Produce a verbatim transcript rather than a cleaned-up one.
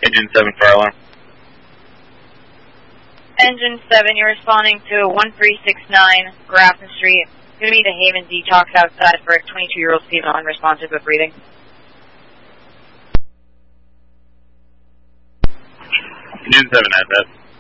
Engine seven, fire alarm. Engine seven, you're responding to one three six nine Grafton Street. It's going to be the Haven detox outside for a twenty-two-year-old female unresponsive but breathing. Engine seven, at that.